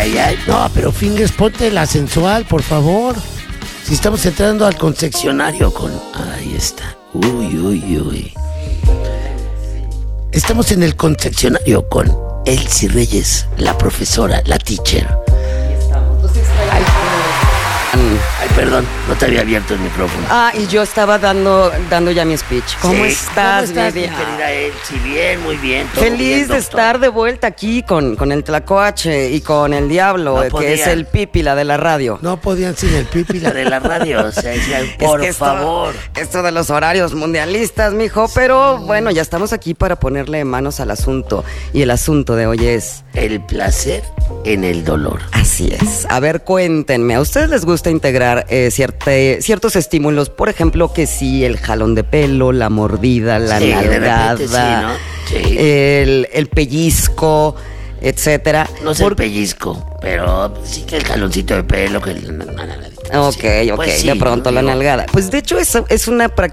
ay. No, pero Fingers, ponte la sensual, por favor. Si estamos entrando al concesionario con... Ahí está. Uy. Estamos en el concesionario con Elsie Reyes, la profesora, la teacher. Ay, perdón, no te había abierto el micrófono. Y yo estaba dando ya mi speech. ¿Cómo estás, mi Lidia? querida Elsie? Bien, muy bien. Feliz bien, de estar de vuelta aquí con el Tlacoache y con el Diablo, No que es el pípila de la radio. No podían sin el pípila de la radio, o sea, por favor. Esto de los horarios mundialistas, mijo, pero bueno, ya estamos aquí para ponerle manos al asunto. Y el asunto de hoy es... el placer en el dolor. Así es. A ver, cuéntenme, ¿a ustedes les gusta integrar ciertos estímulos? Por ejemplo, que sí, el jalón de pelo, la mordida, la nalgada, sí, ¿no? Sí. el pellizco, etcétera. No sé el pellizco, pero sí que el jaloncito de pelo, que Ok, pues sí, de pronto la nalgada. Pues de hecho es una